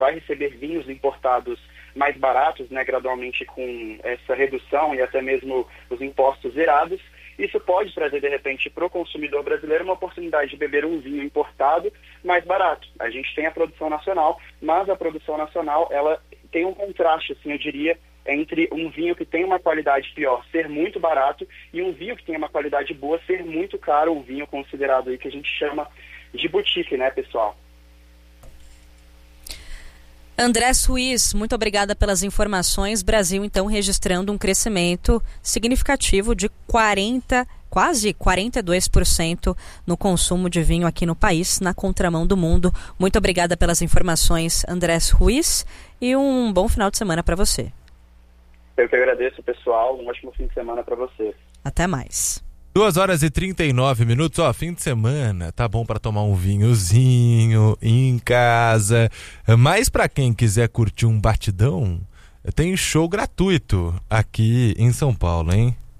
vai receber vinhos importados mais baratos, né, gradualmente com essa redução e até mesmo os impostos zerados. Isso pode trazer, de repente, para o consumidor brasileiro uma oportunidade de beber um vinho importado mais barato. A gente tem a produção nacional, mas a produção nacional, ela tem um contraste, assim, eu diria, entre um vinho que tem uma qualidade pior ser muito barato e um vinho que tem uma qualidade boa ser muito caro, um vinho considerado aí que a gente chama de boutique, né, pessoal? André Suiz, muito obrigada pelas informações. Brasil, então, registrando um crescimento significativo de quase 42% no consumo de vinho aqui no país, na contramão do mundo. Muito obrigada pelas informações, André Suiz, e um bom final de semana para você. Eu que agradeço, pessoal. Um ótimo fim de semana para você. Até mais. 2h39, ó, fim de semana, tá bom para tomar um vinhozinho em casa, mas para quem quiser curtir um batidão, tem show gratuito aqui em São Paulo, hein?